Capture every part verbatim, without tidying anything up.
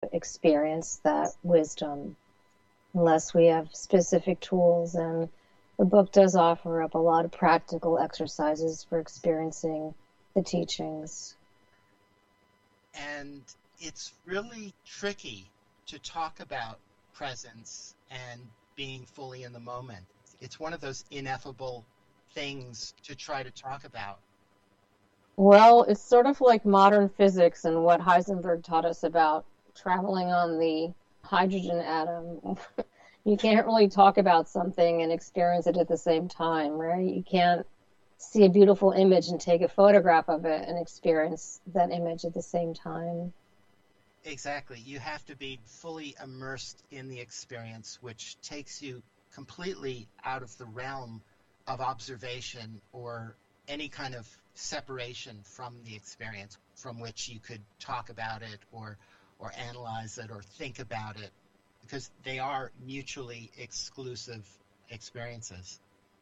experience that wisdom unless we have specific tools. And the book does offer up a lot of practical exercises for experiencing the teachings. And it's really tricky to talk about presence and being fully in the moment. It's one of those ineffable things to try to talk about. Well, it's sort of like modern physics and what Heisenberg taught us about traveling on the hydrogen atom. You can't really talk about something and experience it at the same time, right? You can't see a beautiful image and take a photograph of it and experience that image at the same time. Exactly. You have to be fully immersed in the experience, which takes you completely out of the realm of observation or any kind of separation from the experience from which you could talk about it or or analyze it or think about it, because they are mutually exclusive experiences.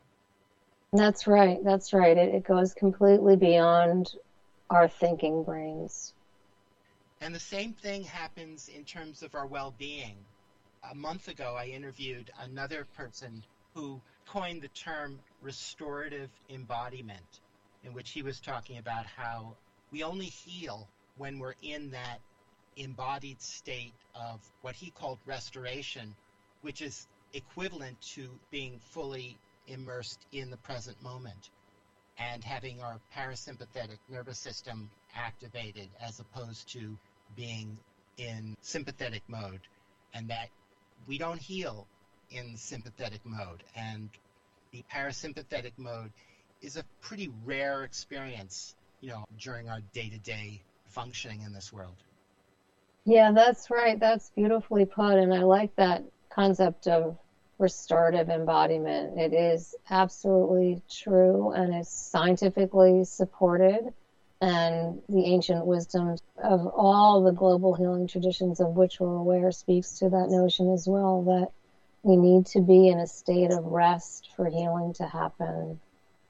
That's right. That's right. It, it goes completely beyond our thinking brains. And the same thing happens in terms of our well-being. A month ago, I interviewed another person who coined the term restorative embodiment, in which he was talking about how we only heal when we're in that embodied state of what he called restoration, which is equivalent to being fully immersed in the present moment and having our parasympathetic nervous system activated as opposed to being in sympathetic mode, and that we don't heal in sympathetic mode, and the parasympathetic mode is a pretty rare experience, you know, during our day-to-day functioning in this world. Yeah, that's right. That's beautifully put. And I like that concept of restorative embodiment. It is absolutely true and is scientifically supported. And the ancient wisdom of all the global healing traditions of which we're aware speaks to that notion as well, that we need to be in a state of rest for healing to happen.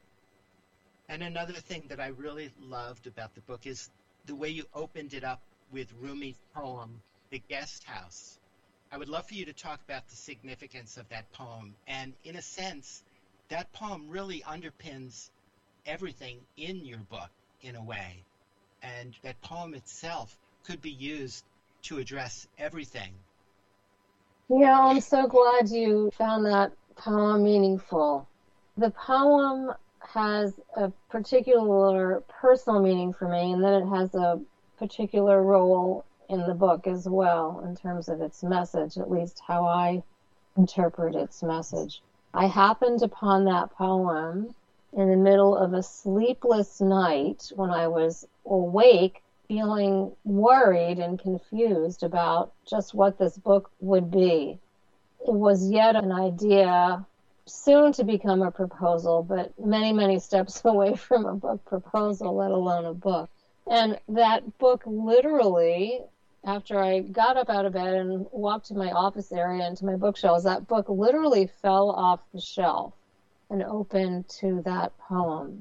And another thing that I really loved about the book is the way you opened it up with Rumi's poem, The Guest House. I would love for you to talk about the significance of that poem. And in a sense, that poem really underpins everything in your book in a way. And that poem itself could be used to address everything. Yeah, I'm so glad you found that poem meaningful. The poem has a particular personal meaning for me, and then it has a particular role in the book as well in terms of its message, at least how I interpret its message. I happened upon that poem in the middle of a sleepless night when I was awake, feeling worried and confused about just what this book would be. It was yet an idea, soon to become a proposal, but many, many steps away from a book proposal, let alone a book. And that book literally, after I got up out of bed and walked to my office area and to my bookshelves, that book literally fell off the shelf and opened to that poem.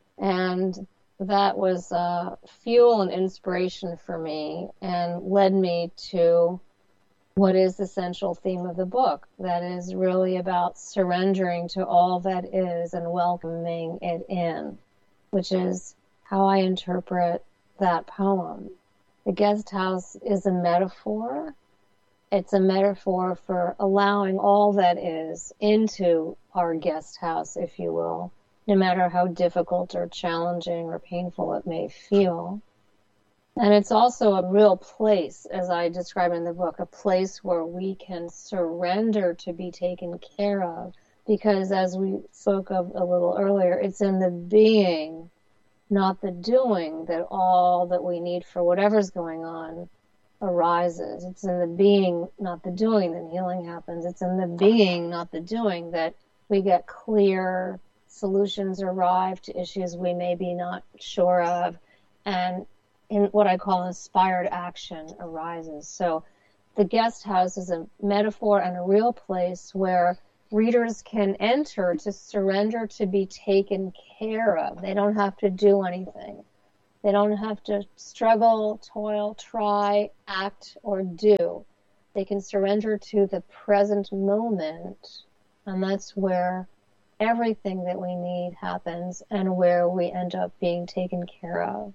And that was uh, fuel and inspiration for me and led me to what is the central theme of the book, that is really about surrendering to all that is and welcoming it in, which is how I interpret that poem. The guest house is a metaphor. It's a metaphor for allowing all that is into our guest house, if you will, no matter how difficult or challenging or painful it may feel. And it's also a real place, as I describe in the book, a place where we can surrender to be taken care of. Because as we spoke of a little earlier, it's in the being, not the doing, that all that we need for whatever's going on arises. It's in the being, not the doing, that healing happens. It's in the being, not the doing, that we get clear solutions arrive to issues we may be not sure of, and in what I call inspired action arises. So the guest house is a metaphor and a real place where readers can enter to surrender to be taken care of. They don't have to do anything. They don't have to struggle, toil, try, act, or do. They can surrender to the present moment, and that's where everything that we need happens and where we end up being taken care of.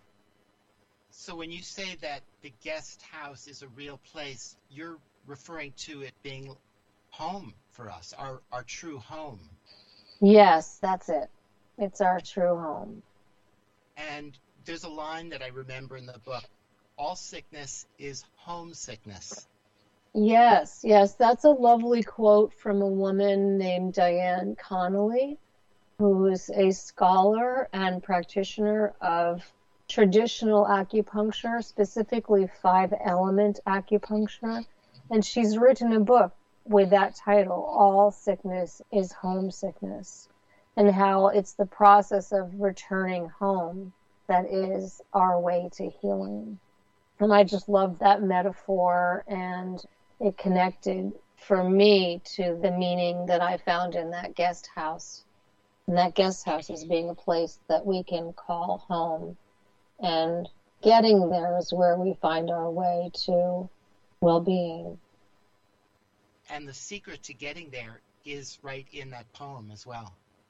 So when you say that the guest house is a real place, you're referring to it being home for us, our, our true home. Yes, that's it. It's our true home. And there's a line that I remember in the book, all sickness is homesickness. Yes, yes, that's a lovely quote from a woman named Diane Connolly, who is a scholar and practitioner of traditional acupuncture, specifically five-element acupuncture. And she's written a book with that title, All Sickness is Homesickness, and how it's the process of returning home that is our way to healing. And I just love that metaphor, and it connected for me to the meaning that I found in that guest house. And that guest house is being a place that we can call home. And getting there is where we find our way to well-being. And the secret to getting there is right in that poem as well.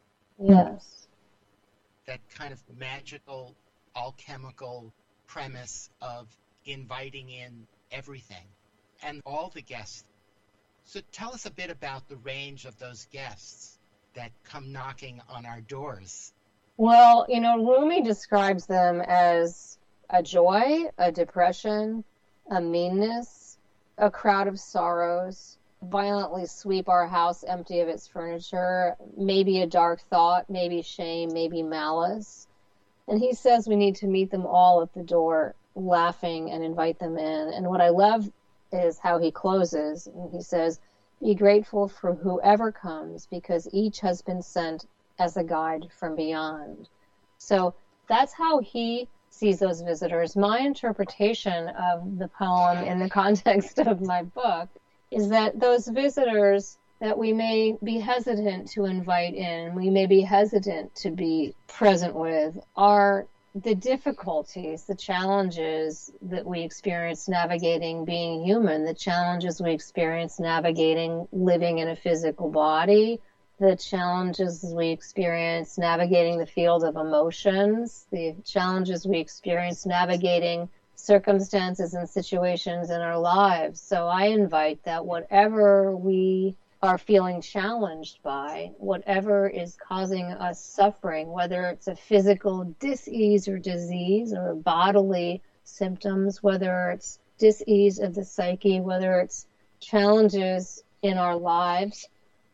Yes. That kind of magical, alchemical premise of inviting in everything and all the guests. So tell us a bit about the range of those guests that come knocking on our doors. Well, you know, Rumi describes them as a joy, a depression, a meanness, a crowd of sorrows, violently sweep our house empty of its furniture, maybe a dark thought, maybe shame, maybe malice. And he says we need to meet them all at the door, laughing, and invite them in. And what I love is how he closes. And he says, be grateful for whoever comes, because each has been sent as a guide from beyond. So that's how he sees those visitors. My interpretation of the poem in the context of my book is that those visitors that we may be hesitant to invite in, we may be hesitant to be present with, are the difficulties, the challenges that we experience navigating being human, the challenges we experience navigating living in a physical body, the challenges we experience navigating the field of emotions, the challenges we experience navigating circumstances and situations in our lives. So I invite that whatever we are feeling challenged by, whatever is causing us suffering, whether it's a physical dis-ease or disease or bodily symptoms, whether it's dis-ease of the psyche, whether it's challenges in our lives,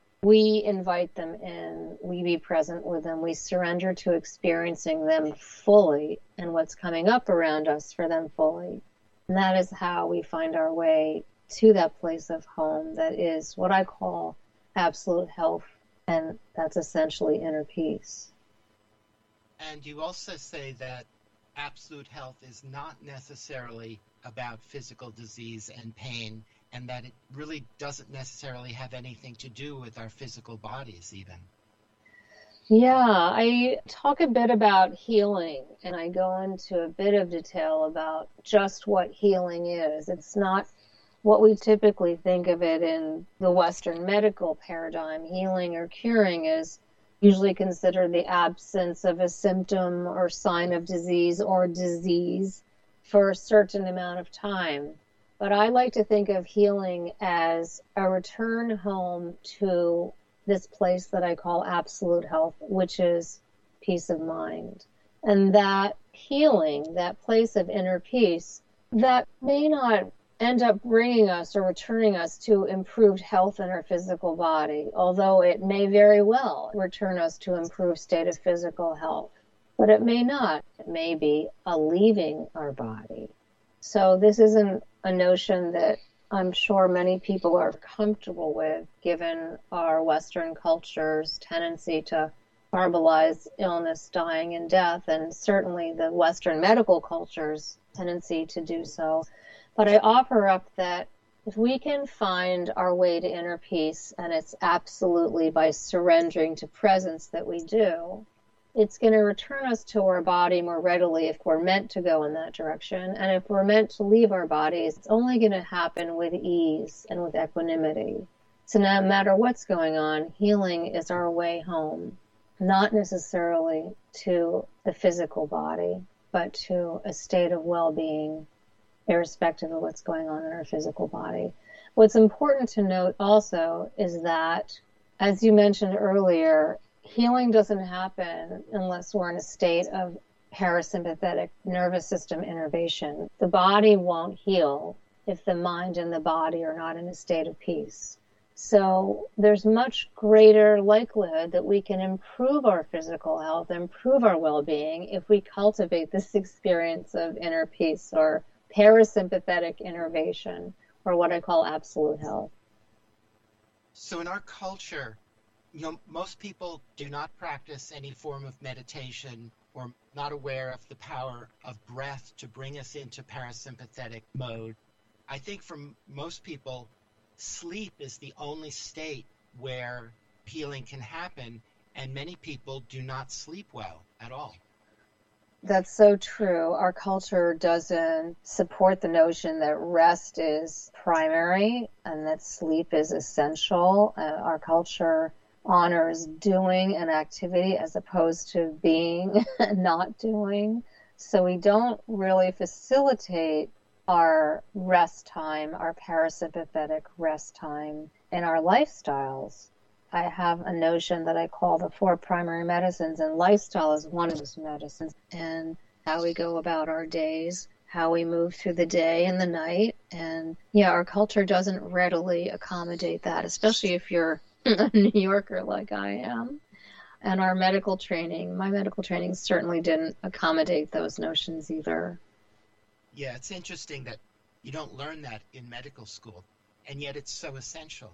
we invite them in, we be present with them, we surrender to experiencing them fully and what's coming up around us for them fully. And that is how we find our way to that place of home that is what I call absolute health, and that's essentially inner peace. And you also say that absolute health is not necessarily about physical disease and pain, and that it really doesn't necessarily have anything to do with our physical bodies even. Yeah, I talk a bit about healing, and I go into a bit of detail about just what healing is. It's not what we typically think of it in the Western medical paradigm. Healing or curing is usually considered the absence of a symptom or sign of disease or disease for a certain amount of time. But I like to think of healing as a return home to this place that I call absolute health, which is peace of mind. And that healing, that place of inner peace, that may not end up bringing us or returning us to improved health in our physical body, although it may very well return us to improved state of physical health. But it may not. It may be a leaving our body. So this isn't a notion that I'm sure many people are comfortable with, given our Western culture's tendency to herbalize illness, dying, and death, and certainly the Western medical culture's tendency to do so. But I offer up that if we can find our way to inner peace, and it's absolutely by surrendering to presence that we do, it's going to return us to our body more readily if we're meant to go in that direction. And if we're meant to leave our bodies, it's only going to happen with ease and with equanimity. So no matter what's going on, healing is our way home, not necessarily to the physical body, but to a state of well-being, irrespective of what's going on in our physical body. What's important to note also is that, as you mentioned earlier, healing doesn't happen unless we're in a state of parasympathetic nervous system innervation. The body won't heal if the mind and the body are not in a state of peace. So there's much greater likelihood that we can improve our physical health, improve our well-being, if we cultivate this experience of inner peace or parasympathetic innervation, or what I call absolute health. So in our culture, you know, most people do not practice any form of meditation or not aware of the power of breath to bring us into parasympathetic mode. I think for most people, sleep is the only state where healing can happen, and many people do not sleep well at all. That's so true. Our culture doesn't support the notion that rest is primary and that sleep is essential. Uh, our culture honors doing an activity as opposed to being and not doing. So we don't really facilitate our rest time, our parasympathetic rest time in our lifestyles. I have a notion that I call the four primary medicines, and lifestyle is one of those medicines. And how we go about our days, how we move through the day and the night. And yeah, our culture doesn't readily accommodate that, especially if you're a New Yorker like I am. And our medical training, my medical training certainly didn't accommodate those notions either. Yeah, it's interesting that you don't learn that in medical school, and yet it's so essential.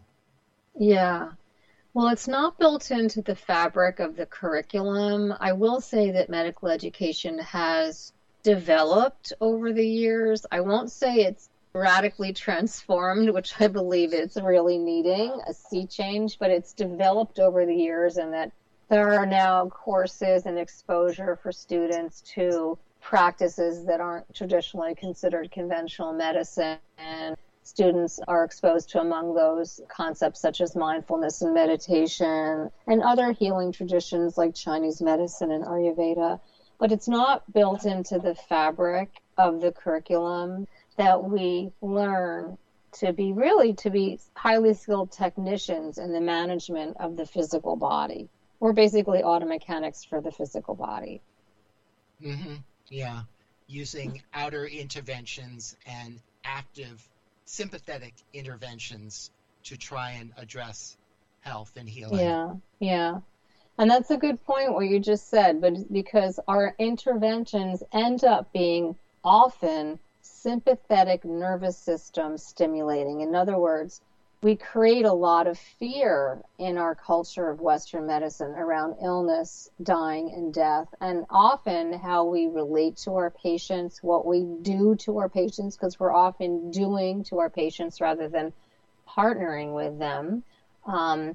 Yeah. Well, it's not built into the fabric of the curriculum. I will say that medical education has developed over the years. I won't say it's radically transformed, which I believe it's really needing, a sea change, but it's developed over the years, and that there are now courses and exposure for students to practices that aren't traditionally considered conventional medicine, and students are exposed to, among those, concepts such as mindfulness and meditation and other healing traditions like Chinese medicine and Ayurveda. But it's not built into the fabric of the curriculum that we learn to be really to be highly skilled technicians in the management of the physical body. We're basically auto mechanics for the physical body. Mm-hmm. Yeah, using outer interventions and active sympathetic interventions to try and address health and healing. Yeah, yeah. And that's a good point what you just said, but because our interventions end up being often sympathetic nervous system stimulating. In other words, we create a lot of fear in our culture of Western medicine around illness, dying, and death, and often how we relate to our patients, what we do to our patients, because we're often doing to our patients rather than partnering with them. Um,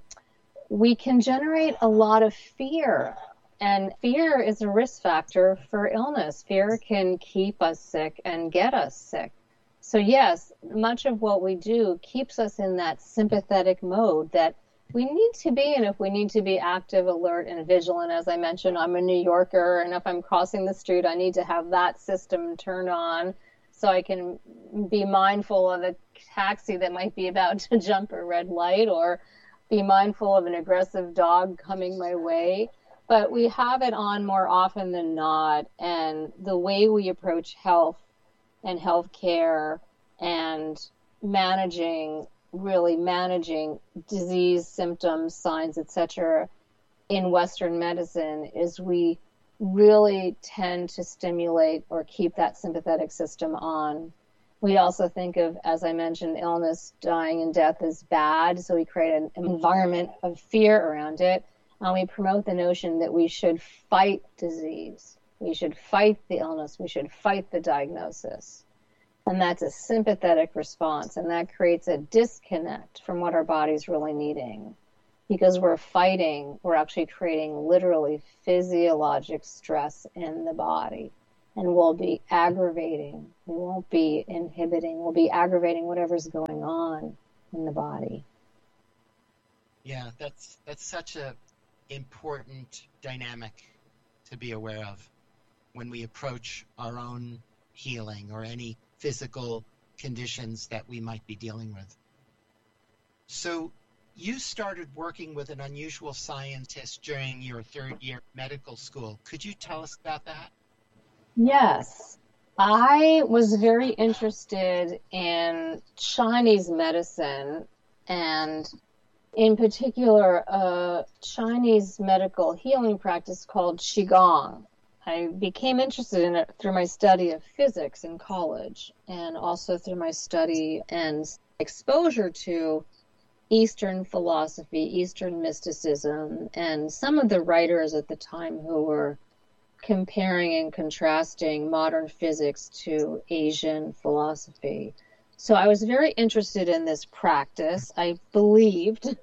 we can generate a lot of fear, and fear is a risk factor for illness. Fear can keep us sick and get us sick. So yes, much of what we do keeps us in that sympathetic mode that we need to be in if we need to be active, alert, and vigilant. As I mentioned, I'm a New Yorker, and if I'm crossing the street, I need to have that system turned on so I can be mindful of a taxi that might be about to jump a red light, or be mindful of an aggressive dog coming my way. But we have it on more often than not, and the way we approach health and healthcare and managing, really managing disease, symptoms, signs, et cetera in Western medicine is we really tend to stimulate or keep that sympathetic system on. We also think of, as I mentioned, illness, dying, and death as bad, so we create an environment of fear around it, and we promote the notion that we should fight disease. We should fight the illness. We should fight the diagnosis. And that's a sympathetic response, and that creates a disconnect from what our body's really needing. because we're fighting, we're actually creating literally physiologic stress in the body. And we'll be aggravating, we won't be inhibiting, we'll be aggravating whatever's going on in the body. Yeah, that's that's such a important dynamic to be aware of when we approach our own healing or any physical conditions that we might be dealing with. So you started working with an unusual scientist during your third year of medical school. Could you tell us about that? Yes. I was very interested in Chinese medicine, and in particular, a Chinese medical healing practice called Qigong. I became interested in it through my study of physics in college, and also through my study and exposure to Eastern philosophy, Eastern mysticism, and some of the writers at the time who were comparing and contrasting modern physics to Asian philosophy. So I was very interested in this practice. I believed,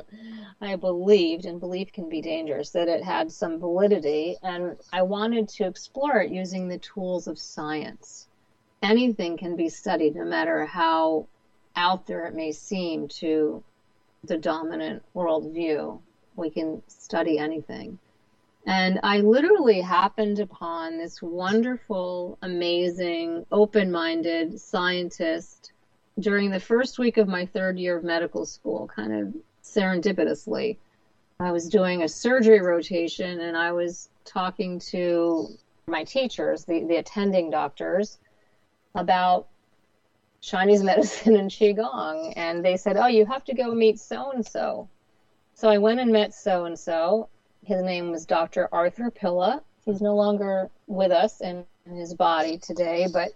I believed, and belief can be dangerous, that it had some validity, and I wanted to explore it using the tools of science. Anything can be studied, no matter how out there it may seem to the dominant worldview. We can study anything. And I literally happened upon this wonderful, amazing, open-minded scientist during the first week of my third year of medical school, kind of serendipitously. I was doing a surgery rotation, and I was talking to my teachers, the, the attending doctors, about Chinese medicine and Qigong. And they said, oh, you have to go meet so-and-so. So I went and met so-and-so. His name was Doctor Arthur Pilla. He's no longer with us in, in his body today, but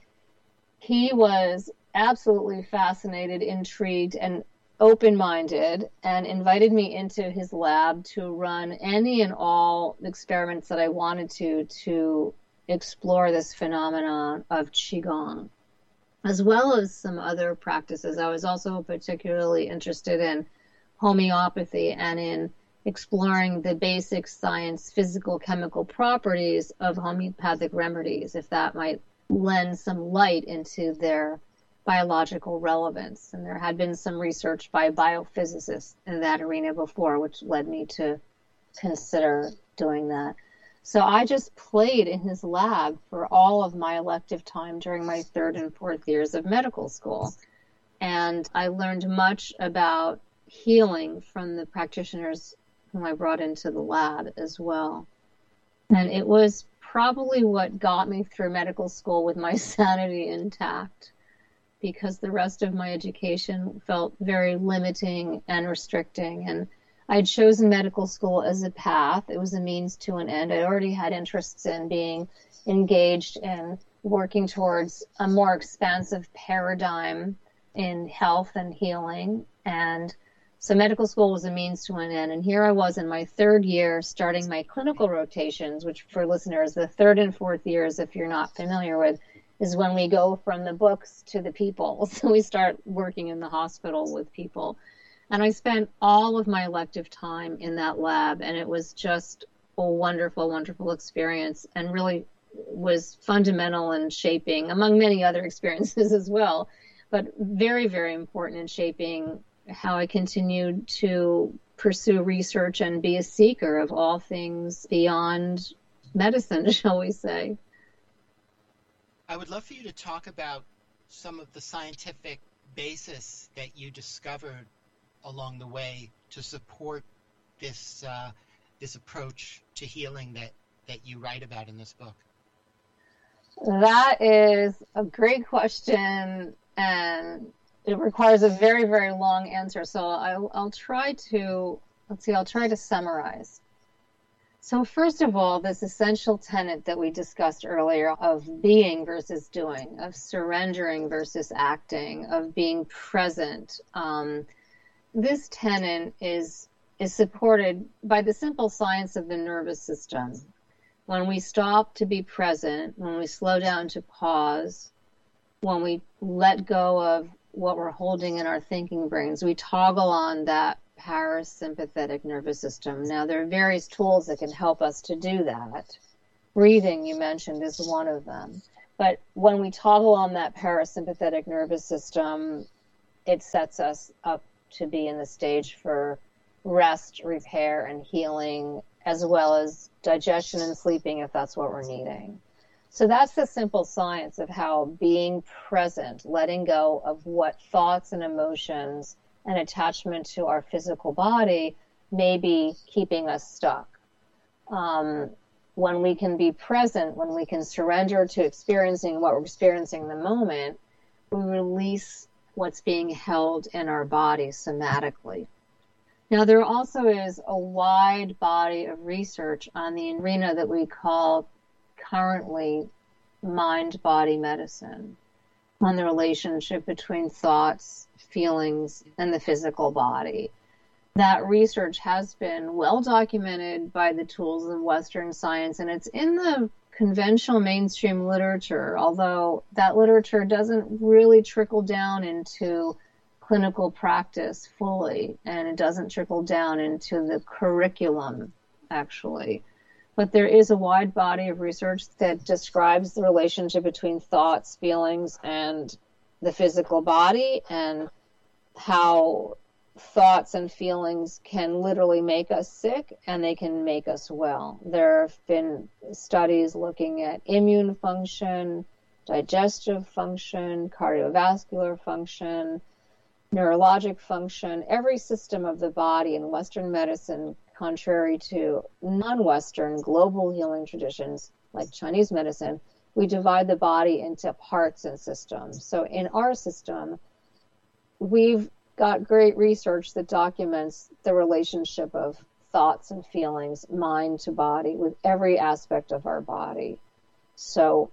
he was absolutely fascinated, intrigued, and open-minded, and invited me into his lab to run any and all experiments that I wanted to to explore this phenomenon of Qigong, as well as some other practices. I was also particularly interested in homeopathy and in exploring the basic science, physical, chemical properties of homeopathic remedies, if that might lend some light into their biological relevance. And there had been some research by biophysicists in that arena before, which led me to consider doing that. So I just played in his lab for all of my elective time during my third and fourth years of medical school. And I learned much about healing from the practitioners whom I brought into the lab as well. And it was probably what got me through medical school with my sanity intact, because the rest of my education felt very limiting and restricting. And I'd chosen medical school as a path. It was a means to an end. I already had interests in being engaged in working towards a more expansive paradigm in health and healing. And so medical school was a means to an end. And here I was in my third year starting my clinical rotations, which for listeners, the third and fourth years, if you're not familiar with, is when we go from the books to the people. So we start working in the hospital with people. And I spent all of my elective time in that lab, and it was just a wonderful, wonderful experience, and really was fundamental in shaping, among many other experiences as well, but very, very important in shaping how I continued to pursue research and be a seeker of all things beyond medicine, shall we say. I would love for you to talk about some of the scientific basis that you discovered along the way to support this uh, this approach to healing that, that you write about in this book. That is a great question, and it requires a very, very long answer. So I'll, I'll try to, let's see, I'll try to summarize. So first of all, this essential tenet that we discussed earlier of being versus doing, of surrendering versus acting, of being present, um, this tenet is is supported by the simple science of the nervous system. When we stop to be present, when we slow down to pause, when we let go of what we're holding in our thinking brains, we toggle on that parasympathetic nervous system. Now, there are various tools that can help us to do that. Breathing, you mentioned, is one of them. But when we toggle on that parasympathetic nervous system, it sets us up to be in the stage for rest, repair, and healing, as well as digestion and sleeping if that's what we're needing. So that's the simple science of how being present, letting go of what thoughts and emotions and attachment to our physical body may be keeping us stuck. Um, when we can be present, when we can surrender to experiencing what we're experiencing in the moment, we release what's being held in our body somatically. Now, there also is a wide body of research on the arena that we call currently mind-body medicine, on the relationship between thoughts, feelings, and the physical body. That research has been well documented by the tools of Western science, and it's in the conventional mainstream literature, although that literature doesn't really trickle down into clinical practice fully, and it doesn't trickle down into the curriculum, actually. But there is a wide body of research that describes the relationship between thoughts, feelings, and the physical body, and how thoughts and feelings can literally make us sick and they can make us well. There have been studies looking at immune function, digestive function, cardiovascular function, neurologic function, every system of the body in Western medicine, contrary to non-Western global healing traditions like Chinese medicine. We divide the body into parts and systems. So in our system, we've got great research that documents the relationship of thoughts and feelings, mind to body, with every aspect of our body. So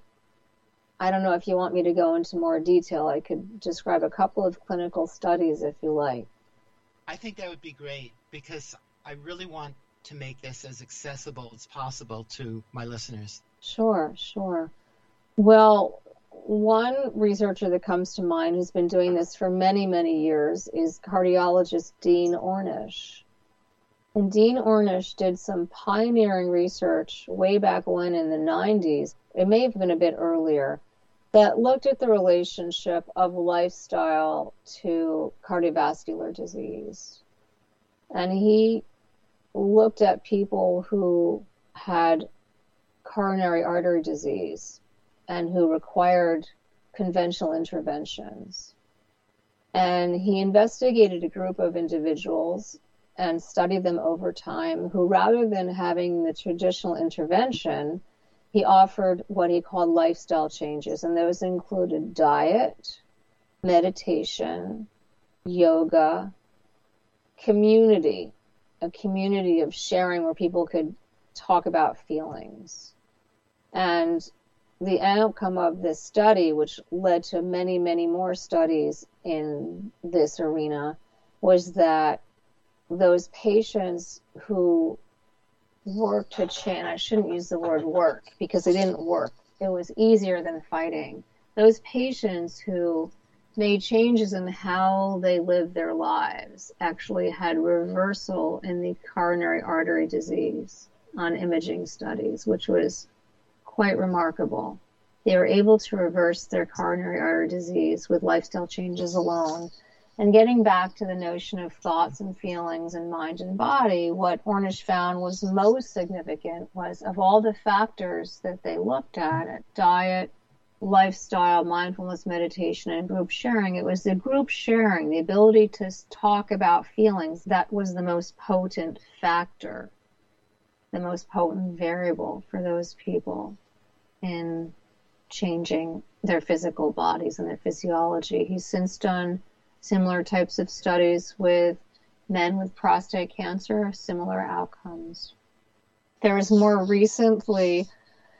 I don't know if you want me to go into more detail. I could describe a couple of clinical studies if you like. I think that would be great, because I really want to make this as accessible as possible to my listeners. Sure, sure. Well, one researcher that comes to mind who's been doing this for many, many years is cardiologist Dean Ornish. And Dean Ornish did some pioneering research way back when in the nineties, it may have been a bit earlier, that looked at the relationship of lifestyle to cardiovascular disease. And he looked at people who had coronary artery disease and who required conventional interventions. And he investigated a group of individuals and studied them over time who, rather than having the traditional intervention, he offered what he called lifestyle changes. And those included diet, meditation, yoga, community, a community of sharing where people could talk about feelings. And the outcome of this study, which led to many, many more studies in this arena, was that those patients who worked to change, I shouldn't use the word work because it didn't work. It was easier than fighting. Those patients who made changes in how they lived their lives actually had reversal in the coronary artery disease on imaging studies, which was quite remarkable. They were able to reverse their coronary artery disease with lifestyle changes alone. And getting back to the notion of thoughts and feelings and mind and body, what Ornish found was most significant was, of all the factors that they looked at, at diet, lifestyle, mindfulness, meditation, and group sharing, it was the group sharing, the ability to talk about feelings, that was the most potent factor, the most potent variable for those people in changing their physical bodies and their physiology. He's since done similar types of studies with men with prostate cancer, similar outcomes. There is more recently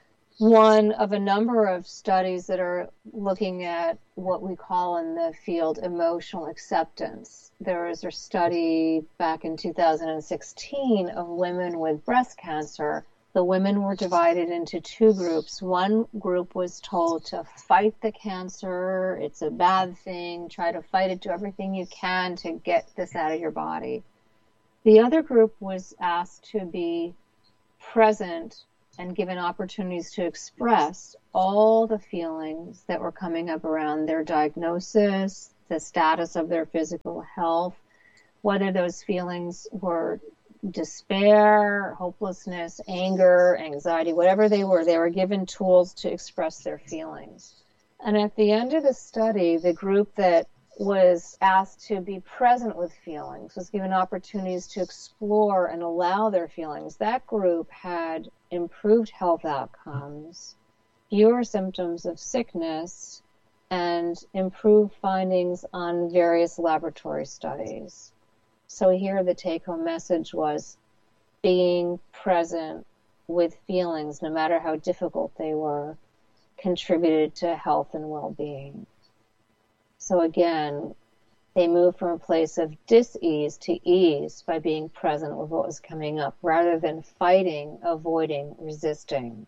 one of a number of studies that are looking at what we call in the field emotional acceptance. There was a study back in two thousand sixteen of women with breast cancer. The women were divided into two groups. One group was told to fight the cancer, it's a bad thing, try to fight it, do everything you can to get this out of your body. The other group was asked to be present and given opportunities to express all the feelings that were coming up around their diagnosis, the status of their physical health, whether those feelings were despair, hopelessness, anger, anxiety, whatever they were, they were given tools to express their feelings. And at the end of the study, the group that was asked to be present with feelings was given opportunities to explore and allow their feelings. That group had improved health outcomes, fewer symptoms of sickness, and improved findings on various laboratory studies. So here the take-home message was being present with feelings, no matter how difficult they were, contributed to health and well-being. So again, they moved from a place of dis-ease to ease by being present with what was coming up, rather than fighting, avoiding, resisting.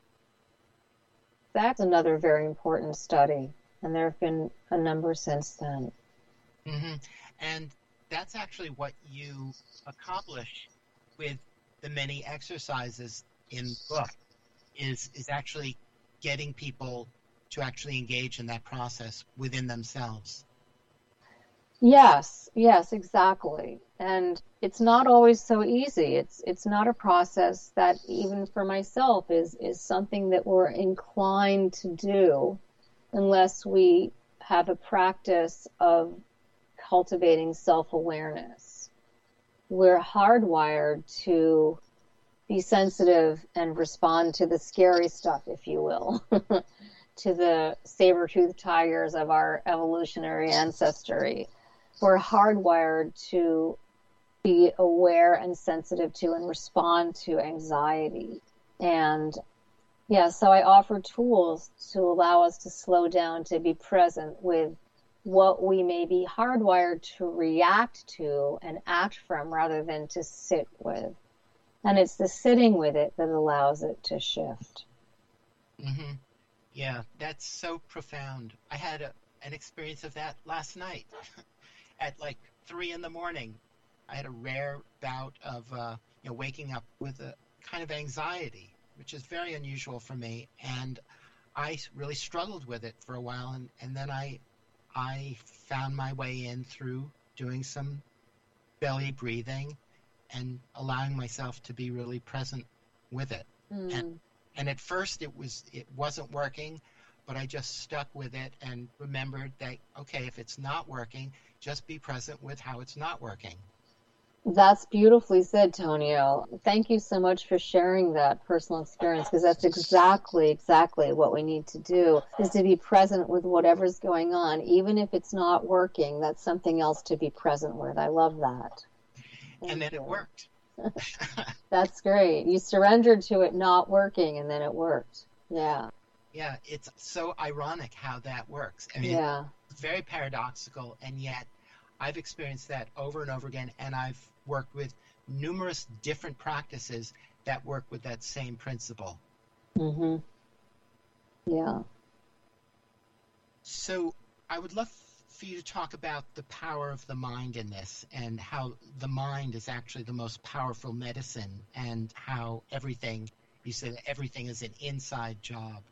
That's another very important study, and there have been a number since then. Mm-hmm. And that's actually what you accomplish with the many exercises in the book, is, is actually getting people to actually engage in that process within themselves. Yes, yes, exactly. And it's not always so easy. It's it's not a process that even for myself is is something that we're inclined to do unless we have a practice of cultivating self-awareness. We're hardwired to be sensitive and respond to the scary stuff, if you will. To the saber-toothed tigers of our evolutionary ancestry. We're hardwired to be aware and sensitive to and respond to anxiety. And yeah, so I offer tools to allow us to slow down, to be present with what we may be hardwired to react to and act from rather than to sit with. And it's the sitting with it that allows it to shift. Mm-hmm. Yeah, that's so profound. I had a, an experience of that last night at like three in the morning. I had a rare bout of uh, you know, waking up with a kind of anxiety, which is very unusual for me. And I really struggled with it for a while. And, and then I, I found my way in through doing some belly breathing and allowing myself to be really present with it. Mm. And And at first it was it wasn't working, but I just stuck with it and remembered that, okay, if it's not working, just be present with how it's not working. That's beautifully said, Tonio. Thank you so much for sharing that personal experience, because that's exactly, exactly what we need to do, is to be present with whatever's going on. Even if it's not working, that's something else to be present with. I love that. Thank and then you. It worked. That's great. You surrendered to it not working, and then it worked. Yeah. Yeah, it's so ironic how that works. I mean, yeah. It's very paradoxical, and yet I've experienced that over and over again, and I've worked with numerous different practices that work with that same principle. Mm-hmm. Yeah. So I would love for you to talk about the power of the mind in this, and how the mind is actually the most powerful medicine, and how everything, you said everything is an inside job.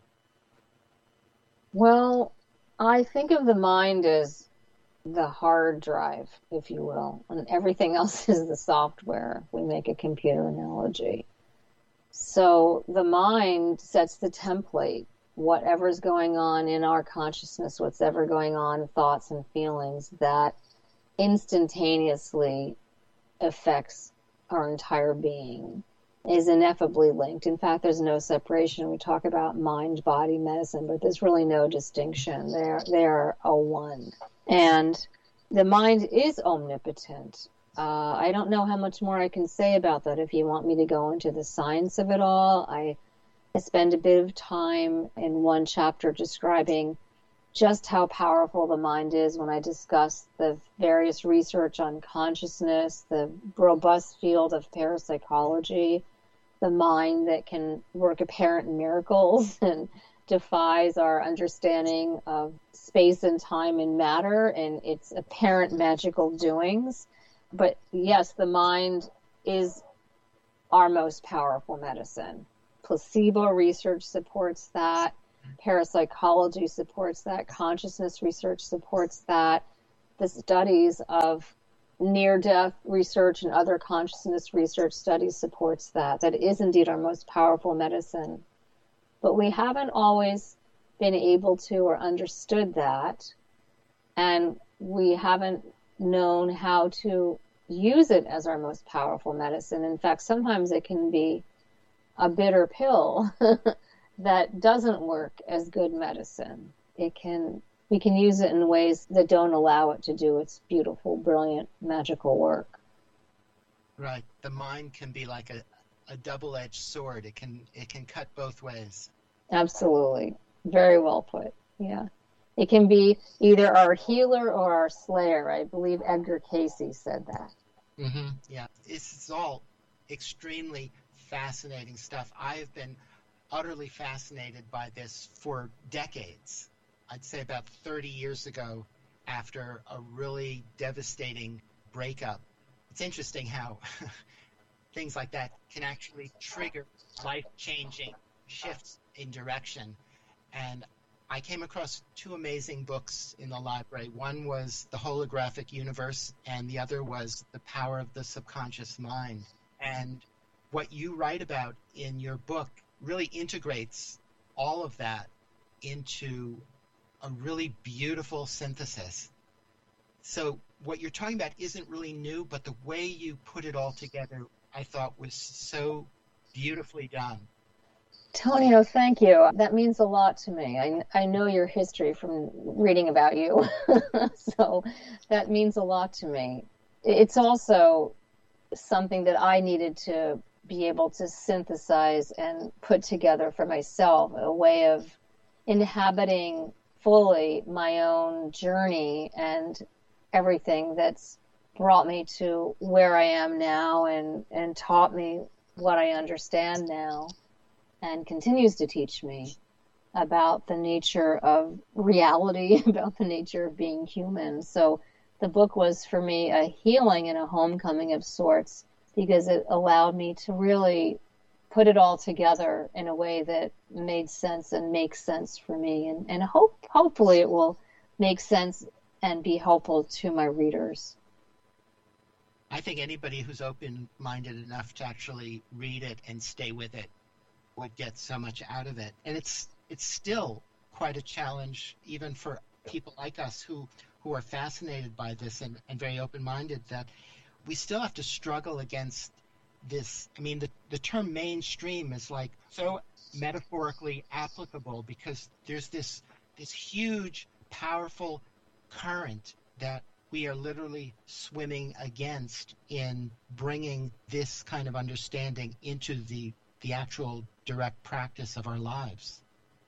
Well, I think of the mind as the hard drive, if you will, and everything else is the software. We make a computer analogy. So the mind sets the template. Whatever's going on in our consciousness, whatever going on, thoughts and feelings, that instantaneously affects our entire being, is ineffably linked. In fact, there's no separation. We talk about mind-body medicine, but there's really no distinction. They're, they're a one. And the mind is omnipotent. Uh, I don't know how much more I can say about that. If you want me to go into the science of it all, I I spend a bit of time in one chapter describing just how powerful the mind is when I discuss the various research on consciousness, the robust field of parapsychology, the mind that can work apparent miracles and defies our understanding of space and time and matter and its apparent magical doings. but yes, the mind is our most powerful medicine. Placebo research supports that. Parapsychology supports that. Consciousness research supports that. The studies of near-death research and other consciousness research studies supports that. That is indeed our most powerful medicine. But we haven't always been able to or understood that, and we haven't known how to use it as our most powerful medicine. In fact, sometimes it can be a bitter pill that doesn't work as good medicine. It can, we can use it in ways that don't allow it to do its beautiful, brilliant, magical work. Right. The mind can be like a, a double-edged sword. It can it can cut both ways. Absolutely. Very well put. Yeah. It can be either our healer or our slayer. I believe Edgar Cayce said that. Mm-hmm. Yeah. This is all extremely fascinating stuff. I have been utterly fascinated by this for decades. I'd say about thirty years ago, after a really devastating breakup. It's interesting how things like that can actually trigger life-changing shifts in direction. And I came across two amazing books in the library. One was The Holographic Universe, and the other was The Power of the Subconscious Mind. And what you write about in your book really integrates all of that into a really beautiful synthesis. So what you're talking about isn't really new, but the way you put it all together, I thought was so beautifully done. Tonio, thank you. That means a lot to me. I, I know your history from reading about you, so that means a lot to me. It's also something that I needed to be able to synthesize and put together for myself, a way of inhabiting fully my own journey and everything that's brought me to where I am now and, and taught me what I understand now and continues to teach me about the nature of reality, about the nature of being human. So the book was for me a healing and a homecoming of sorts, because it allowed me to really put it all together in a way that made sense and makes sense for me. And, and hope, hopefully it will make sense and be helpful to my readers. I think anybody who's open-minded enough to actually read it and stay with it would get so much out of it. And it's it's still quite a challenge, even for people like us who, who are fascinated by this and, and very open-minded, that we still have to struggle against this. I mean, the, the term mainstream is like so metaphorically applicable, because there's this this huge, powerful current that we are literally swimming against in bringing this kind of understanding into the the actual direct practice of our lives.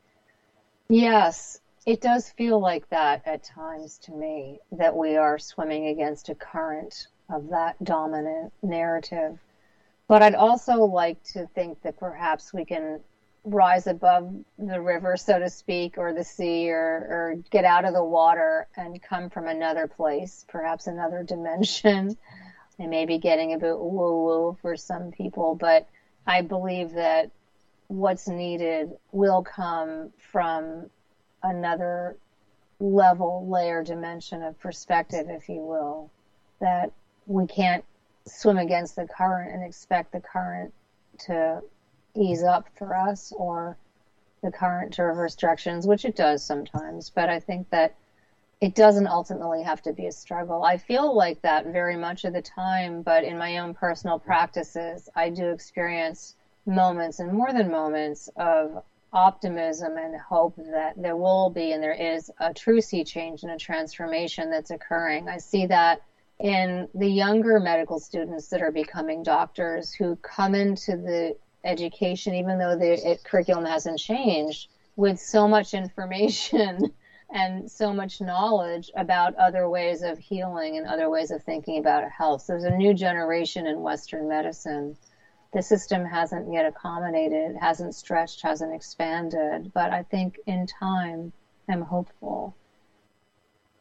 Yes, it does feel like that at times to me, that we are swimming against a current of that dominant narrative. But I'd also like to think that perhaps we can rise above the river, so to speak, or the sea, or, or get out of the water and come from another place, perhaps another dimension. It may be getting a bit woo-woo for some people, but I believe that what's needed will come from another level, layer, dimension of perspective, if you will, that we can't swim against the current and expect the current to ease up for us, or the current to reverse directions, which it does sometimes. But I think that it doesn't ultimately have to be a struggle. I feel like that very much of the time, but in my own personal practices, I do experience moments, and more than moments, of optimism and hope that there will be and there is a true sea change and a transformation that's occurring. I see that in the younger medical students that are becoming doctors, who come into the education, even though the it, curriculum hasn't changed, with so much information and so much knowledge about other ways of healing and other ways of thinking about health. So there's a new generation in Western medicine. The system hasn't yet accommodated, hasn't stretched, hasn't expanded, but I think in time I'm hopeful.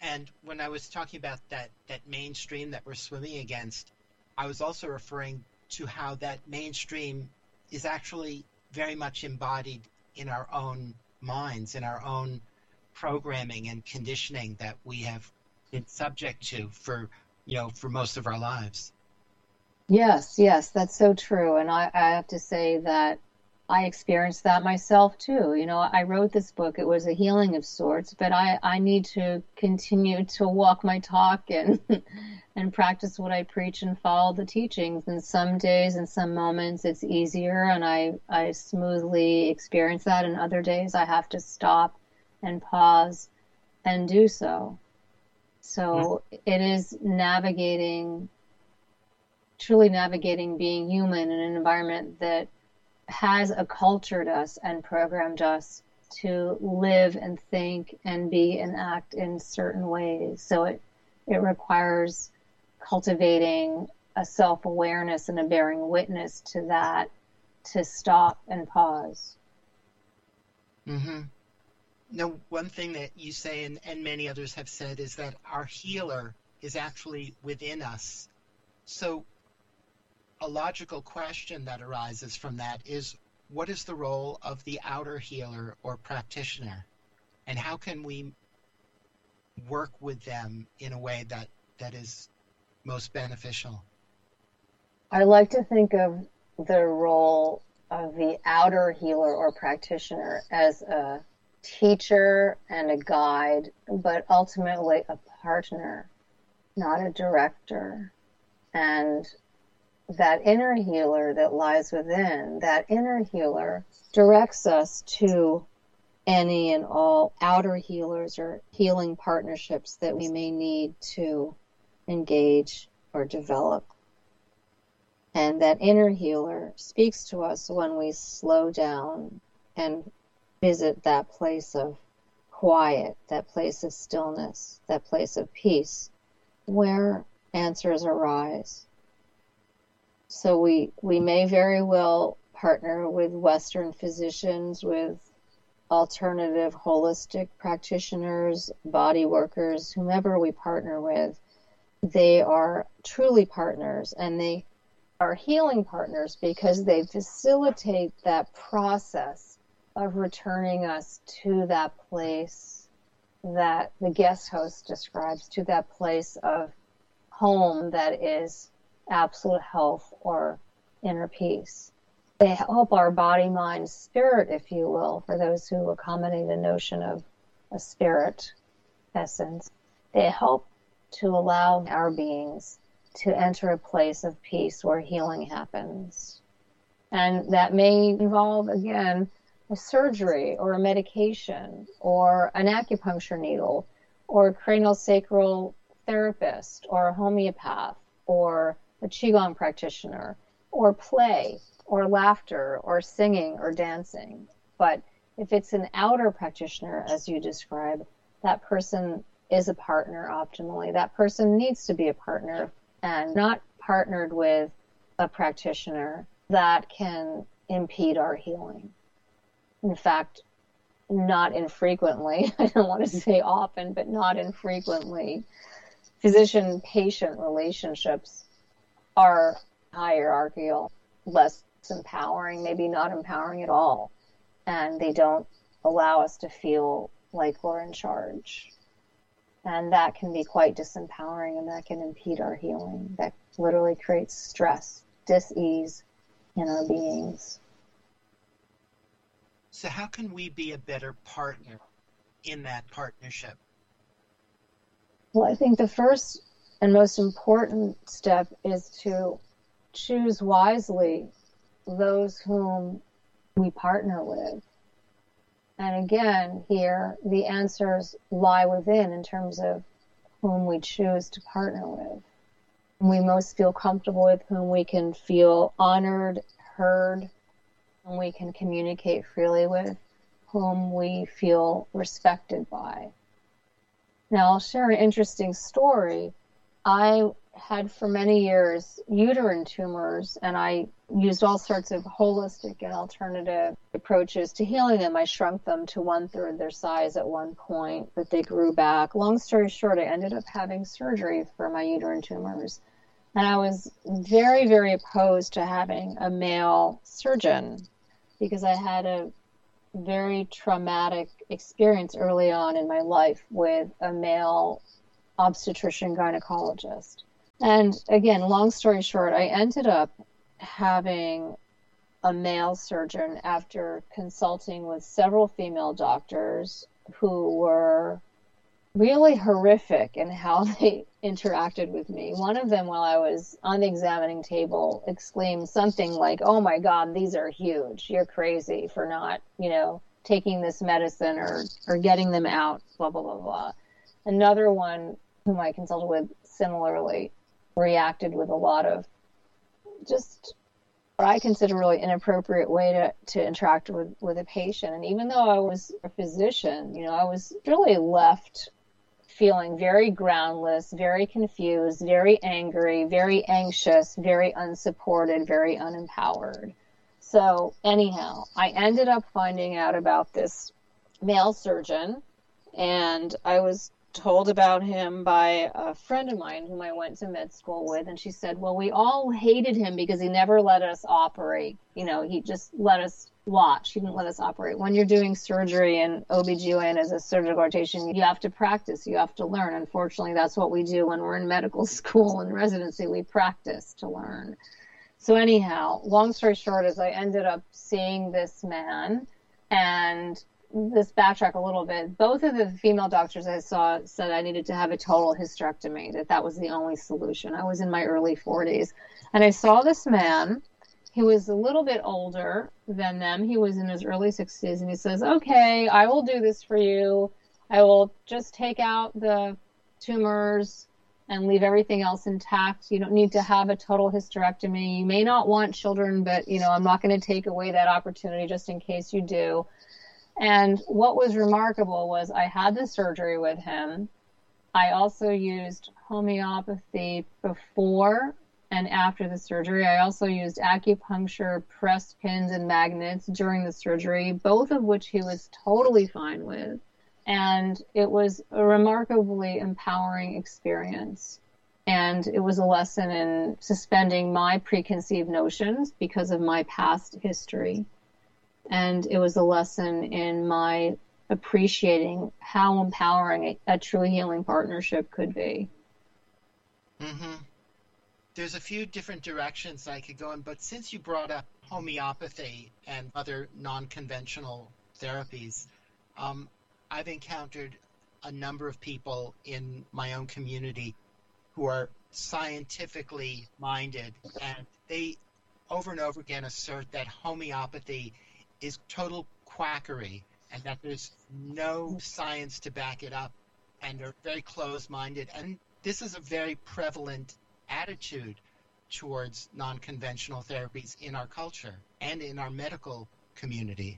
And when I was talking about that, that mainstream that we're swimming against, I was also referring to how that mainstream is actually very much embodied in our own minds, in our own programming and conditioning that we have been subject to for, you know, for most of our lives. Yes, yes, that's so true. And I, I have to say that I experienced that myself too. You know, I wrote this book, it was a healing of sorts, but I, I need to continue to walk my talk and and practice what I preach and follow the teachings. And some days and some moments it's easier and I, I smoothly experience that. And other days I have to stop and pause and do so. So it is navigating, truly navigating being human in an environment that has accultured us and programmed us to live and think and be and act in certain ways. So it, it requires cultivating a self-awareness and a bearing witness to that, to stop and pause. Mm-hmm. Now, one thing that you say, and, and many others have said, is that our healer is actually within us. So a logical question that arises from that is, what is the role of the outer healer or practitioner? And how can we work with them in a way that, that is most beneficial? I like to think of the role of the outer healer or practitioner as a teacher and a guide, but ultimately a partner, not a director. And that inner healer that lies within, that inner healer directs us to any and all outer healers or healing partnerships that we may need to engage or develop. And that inner healer speaks to us when we slow down and visit that place of quiet, that place of stillness, that place of peace, where answers arise. So we, we may very well partner with Western physicians, with alternative holistic practitioners, body workers, whomever we partner with. They are truly partners, and they are healing partners because they facilitate that process of returning us to that place that the guest host describes, to that place of home that is absolute health or inner peace. They help our body, mind, spirit, if you will, for those who accommodate the notion of a spirit essence. They help to allow our beings to enter a place of peace where healing happens. And that may involve, again, a surgery or a medication or an acupuncture needle or a cranial sacral therapist or a homeopath or a Qigong practitioner or play or laughter or singing or dancing. But if it's an outer practitioner, as you describe, that person is a partner optimally. That person needs to be a partner and not partnered with a practitioner that can impede our healing. In fact, not infrequently, I don't want to say often, but not infrequently, physician-patient relationships are hierarchical, less empowering, maybe not empowering at all. And they don't allow us to feel like we're in charge. And that can be quite disempowering, and that can impede our healing. That literally creates stress, dis-ease in our beings. So how can we be a better partner in that partnership? Well, I think the first and most important step is to choose wisely those whom we partner with. And again, here, the answers lie within in terms of whom we choose to partner with. Whom we most feel comfortable with, whom we can feel honored, heard, whom we can communicate freely with, whom we feel respected by. Now, I'll share an interesting story. I had for many years uterine tumors, and I used all sorts of holistic and alternative approaches to healing them. I shrunk them to one third their size at one point, but they grew back. Long story short, I ended up having surgery for my uterine tumors. And I was very, very opposed to having a male surgeon because I had a very traumatic experience early on in my life with a male obstetrician gynecologist. And again, long story short, I ended up having a male surgeon after consulting with several female doctors who were really horrific in how they interacted with me. One of them, while I was on the examining table, exclaimed something like, "Oh my God, these are huge. You're crazy for not, you know, taking this medicine or, or getting them out, blah, blah, blah, blah." Another one whom I consulted with similarly reacted with a lot of just what I consider really inappropriate way to, to interact with, with a patient. And even though I was a physician, you know, I was really left feeling very groundless, very confused, very angry, very anxious, very unsupported, very unempowered. So anyhow, I ended up finding out about this male surgeon, and I was told about him by a friend of mine whom I went to med school with, and she said, well, we all hated him because he never let us operate. You know, he just let us watch. He didn't let us operate. When you're doing surgery and O B G Y N as a surgical rotation, you have to practice, you have to learn. Unfortunately, that's what we do when we're in medical school and residency. We practice to learn. So anyhow, long story short is I ended up seeing this man, and this backtrack a little bit. Both of the female doctors I saw said I needed to have a total hysterectomy, that that was the only solution. I was in my early forties. And I saw this man. He was a little bit older than them. He was in his early sixties. And he says, okay, I will do this for you. I will just take out the tumors and leave everything else intact. You don't need to have a total hysterectomy. You may not want children, but, you know, I'm not going to take away that opportunity just in case you do. And what was remarkable was I had the surgery with him. I also used homeopathy before and after the surgery. I also used acupuncture, pressed pins, and magnets during the surgery, both of which he was totally fine with. And it was a remarkably empowering experience. And it was a lesson in suspending my preconceived notions because of my past history. And it was a lesson in my appreciating how empowering a, a true healing partnership could be. Mm-hmm. There's a few different directions I could go in, but since you brought up homeopathy and other non-conventional therapies, um, I've encountered a number of people in my own community who are scientifically minded, and they over and over again assert that homeopathy is total quackery and that there's no science to back it up, and they're very closed-minded. And this is a very prevalent attitude towards non-conventional therapies in our culture and in our medical community.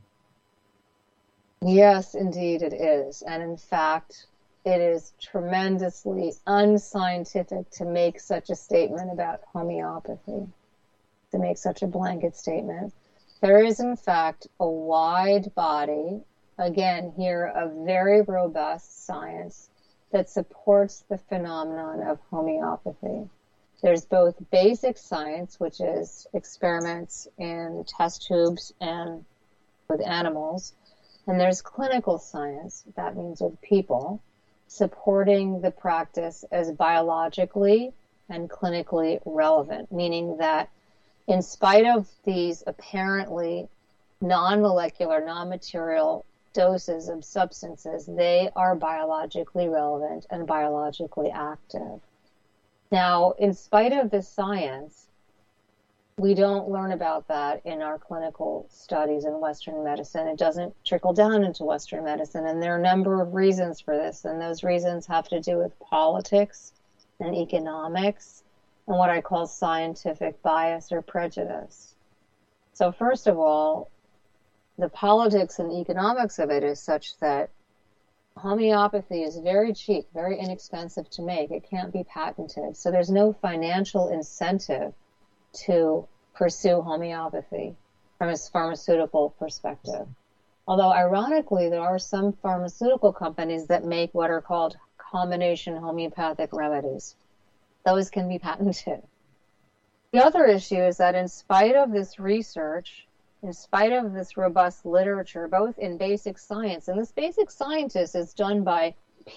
Yes, indeed it is. And in fact, it is tremendously unscientific to make such a statement about homeopathy, to make such a blanket statement. There is, in fact, a wide body, again here, of very robust science that supports the phenomenon of homeopathy. There's both basic science, which is experiments in test tubes and with animals, and there's clinical science, that means with people, supporting the practice as biologically and clinically relevant, meaning that in spite of these apparently non-molecular, non-material doses of substances, they are biologically relevant and biologically active. Now, in spite of this science, we don't learn about that in our clinical studies in Western medicine. It doesn't trickle down into Western medicine, and there are a number of reasons for this, and those reasons have to do with politics and economics and what I call scientific bias or prejudice. So first of all, the politics and economics of it is such that Homeopathy is very cheap, very inexpensive to make. It can't be patented. So there's no financial incentive to pursue homeopathy from a pharmaceutical perspective. Although ironically, there are some pharmaceutical companies that make what are called combination homeopathic remedies. Those can be patented. The other issue is that in spite of this research, in spite of this robust literature, both in basic science, and this basic scientist is done by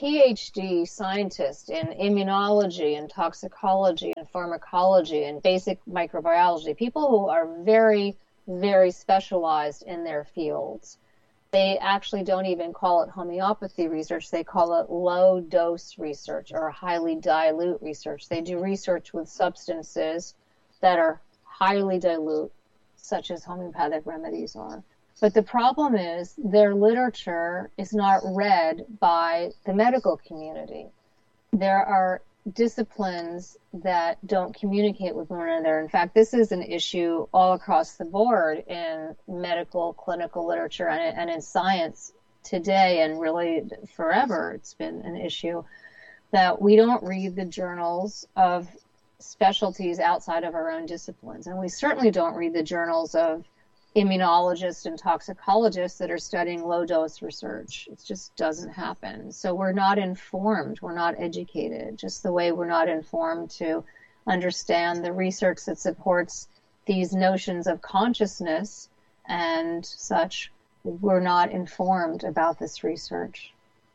PhD scientists in immunology and toxicology and pharmacology and basic microbiology, people who are very, very specialized in their fields. They actually don't even call it homeopathy research. They call it low dose research or highly dilute research. They do research with substances that are highly dilute, such as homeopathic remedies are. But the problem is their literature is not read by the medical community. There are disciplines that don't communicate with one another. In fact, this is an issue all across the board in medical, clinical literature and, and in science today, and really forever it's been an issue, that we don't read the journals of specialties outside of our own disciplines. And we certainly don't read the journals of immunologists and toxicologists that are studying low-dose research. It just doesn't happen. So we're not informed. We're not educated, just the way we're not informed to understand the research that supports these notions of consciousness and such. We're not informed about this research.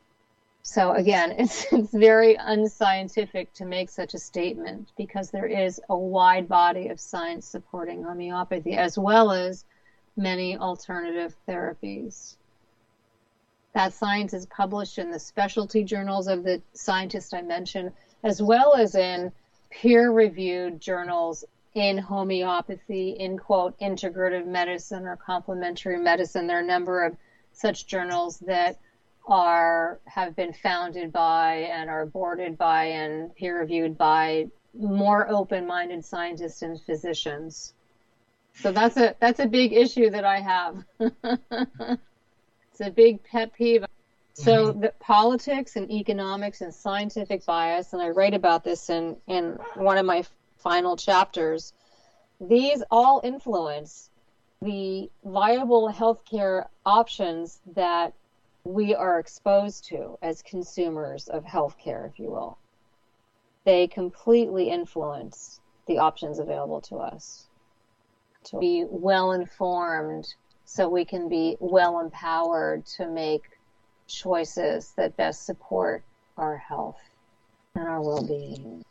So again, it's, it's very unscientific to make such a statement because there is a wide body of science supporting homeopathy as well as many alternative therapies. That science is published in the specialty journals of the scientists I mentioned, as well as in peer-reviewed journals in homeopathy, in, quote, integrative medicine or complementary medicine. There are a number of such journals that are have been founded by and are boarded by and peer-reviewed by more open-minded scientists and physicians. So that's a that's a big issue that I have. It's a big pet peeve. So mm-hmm. the politics and economics and scientific bias, and I write about this in, in one of my final chapters, these all influence the viable healthcare options that we are exposed to as consumers of healthcare, if you will. They completely influence the options available to us. To be well informed so we can be well empowered to make choices that best support our health and our well-being.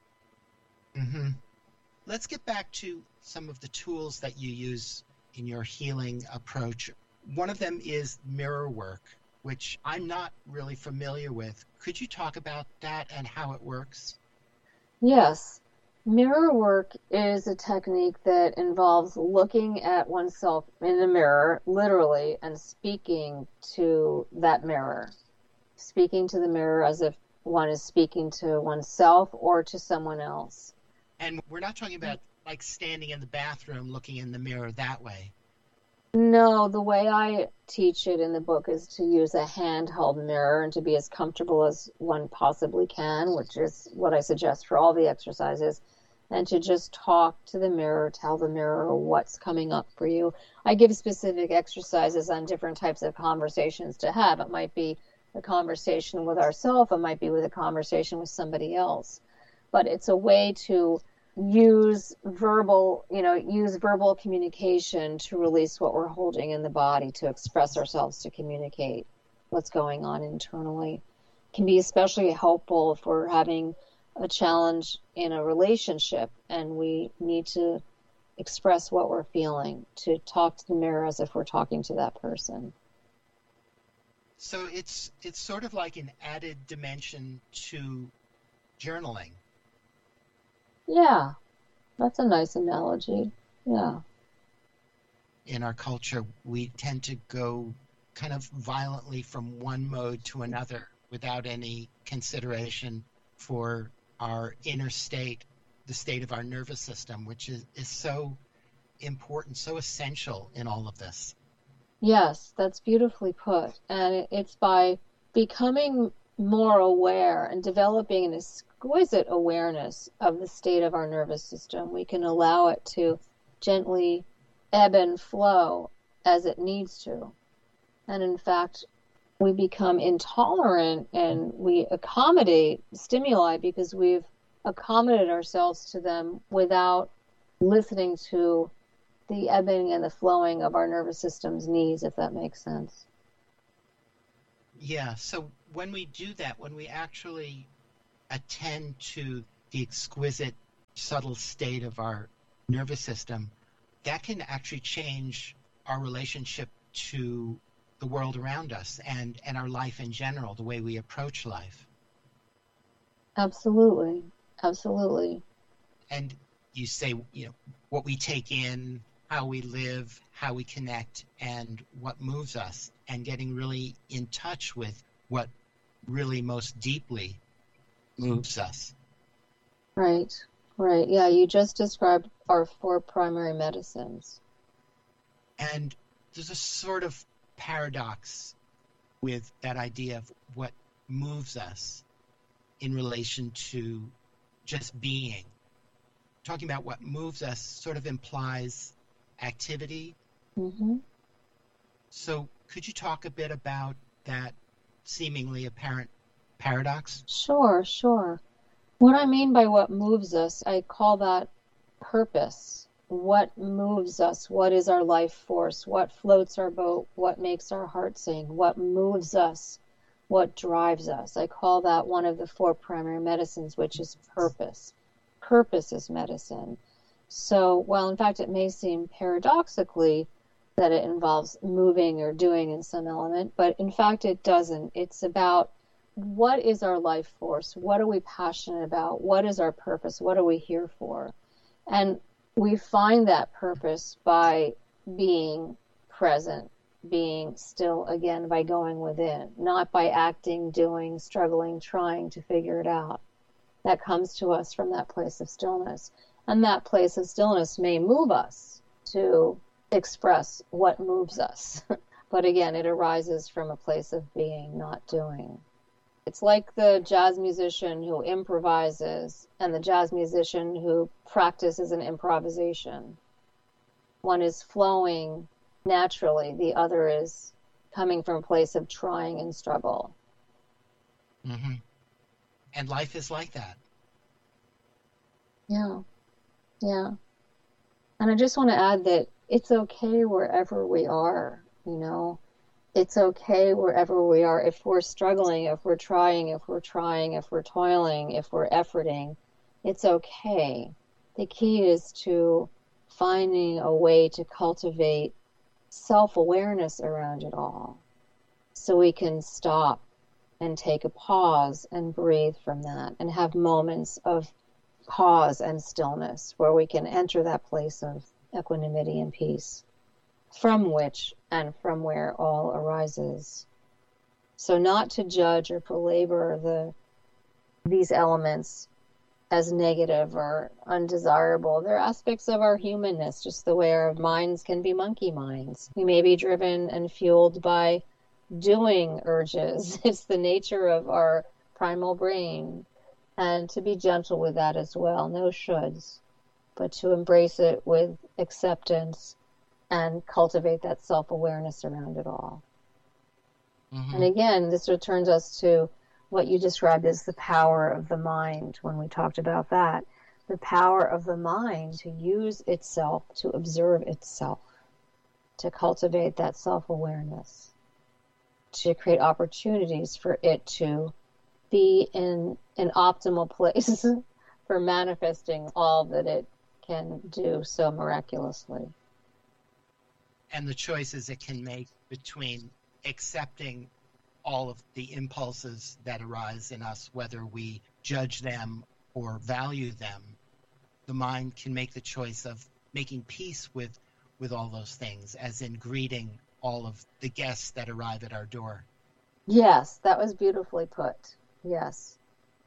Mm-hmm. Let's get back to some of the tools that you use in your healing approach. One of them is mirror work, which I'm not really familiar with. Could you talk about that and how it works? Yes. Mirror work is a technique that involves looking at oneself in a mirror, literally, and speaking to that mirror. Speaking to the mirror as if one is speaking to oneself or to someone else. And we're not talking about like standing in the bathroom looking in the mirror that way. No, the way I teach it in the book is to use a handheld mirror and to be as comfortable as one possibly can, which is what I suggest for all the exercises, and to just talk to the mirror, tell the mirror what's coming up for you. I give specific exercises on different types of conversations to have. It might be a conversation with ourselves, it might be with a conversation with somebody else. But it's a way to use verbal, you know, use verbal communication to release what we're holding in the body, to express ourselves, to communicate what's going on internally. It can be especially helpful if we're having a challenge in a relationship and we need to express what we're feeling, to talk to the mirror as if we're talking to that person. So it's it's sort of like an added dimension to journaling. Yeah, that's a nice analogy. Yeah. In our culture, we tend to go kind of violently from one mode to another without any consideration for our inner state, the state of our nervous system, which is, is so important, so essential in all of this. Yes, that's beautifully put. And it's by becoming more aware and developing an exquisite awareness of the state of our nervous system, we can allow it to gently ebb and flow as it needs to. And in fact, we become intolerant and we accommodate stimuli because we've accommodated ourselves to them without listening to the ebbing and the flowing of our nervous system's needs, if that makes sense. Yeah, so when we do that, when we actually attend to the exquisite, subtle state of our nervous system, that can actually change our relationship to the world around us and, and our life in general, the way we approach life. Absolutely. Absolutely. And you say, you know, what we take in, how we live, how we connect, and what moves us, and getting really in touch with what really most deeply moves us. Right, right. Yeah, you just described our four primary medicines. And there's a sort of paradox with that idea of what moves us in relation to just being. Talking about what moves us sort of implies activity. Mm-hmm. So could you talk a bit about that seemingly apparent paradox? Sure, sure. What I mean by what moves us, I call that purpose. What moves us? What is our life force? What floats our boat? What makes our heart sing? What moves us? What drives us? I call that one of the four primary medicines, which is purpose. Purpose is medicine. So, while in fact it may seem paradoxically that it involves moving or doing in some element, but in fact it doesn't. It's about what is our life force? What are we passionate about? What is our purpose? What are we here for? And we find that purpose by being present, being still, again, by going within, not by acting, doing, struggling, trying to figure it out. That comes to us from that place of stillness. And that place of stillness may move us to express what moves us. But again, it arises from a place of being, not doing. It's like the jazz musician who improvises and the jazz musician who practices an improvisation. One is flowing naturally, the other is coming from a place of trying and struggle. Mm-hmm. And life is like that. Yeah, yeah. And I just want to add that it's okay wherever we are, you know. It's okay wherever we are. If we're struggling, if we're trying, if we're trying, if we're toiling, if we're efforting, it's okay. The key is to finding a way to cultivate self-awareness around it all so we can stop and take a pause and breathe from that and have moments of pause and stillness where we can enter that place of equanimity and peace, from which and from where all arises. So not to judge or belabor the these elements as negative or undesirable. They're aspects of our humanness, just the way our minds can be monkey minds. We may be driven and fueled by doing urges. It's the nature of our primal brain. And to be gentle with that as well, no shoulds, but to embrace it with acceptance and cultivate that self-awareness around it all. Mm-hmm. And again, this returns us to what you described as the power of the mind when we talked about that. The power of the mind to use itself, to observe itself, to cultivate that self-awareness, to create opportunities for it to be in an optimal place for manifesting all that it can do so miraculously. And the choices it can make between accepting all of the impulses that arise in us, whether we judge them or value them. The mind can make the choice of making peace with, with all those things, as in greeting all of the guests that arrive at our door. Yes, that was beautifully put. Yes.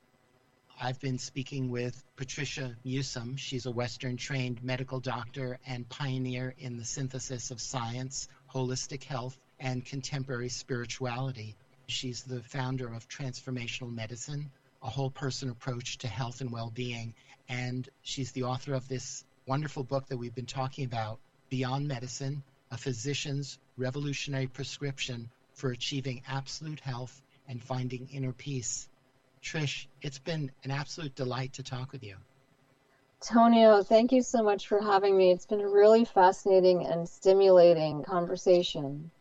I've been speaking with Patricia Newsome. She's a Western-trained medical doctor and pioneer in the synthesis of science, holistic health, and contemporary spirituality. She's the founder of Transformational Medicine, a whole person approach to health and well-being. And she's the author of this wonderful book that we've been talking about, Beyond Medicine, a physician's revolutionary prescription for achieving absolute health and finding inner peace. Trish, it's been an absolute delight to talk with you. Tonio, thank you so much for having me. It's been a really fascinating and stimulating conversation.